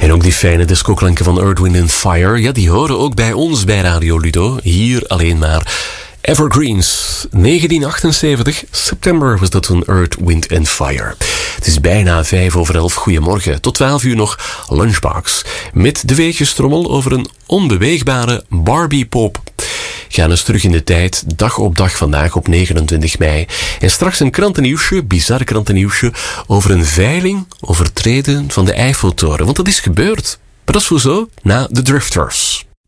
En ook die fijne discoklanken van Earth, Wind & Fire, ja, die horen ook bij ons bij Radio Ludo. Hier alleen maar Evergreens. 1978, september was dat toen Earth, Wind & Fire. Het is bijna 11:05. Goedemorgen. Tot 12 uur nog Lunchbox. Met de weetjestrommel over een onbeweegbare Barbie-pop. Gaan eens terug in de tijd, dag op dag vandaag op 29 mei. En straks een krantennieuwsje, bizar krantennieuwsje, over een veiling over het treden van de Eiffeltoren. Want dat is gebeurd. Maar dat is voor zo na de Drifters.